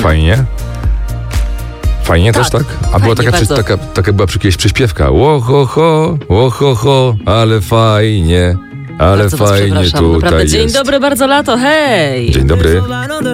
Fajnie. Fajnie Tak, też, tak? A fajnie, była bardzo. taka była jakaś przyśpiewka. Ło, ale fajnie. Ale Bardzo was fajnie przepraszam, tutaj naprawdę. jest. Dzień dobry, bardzo lato, hej! Dzień dobry.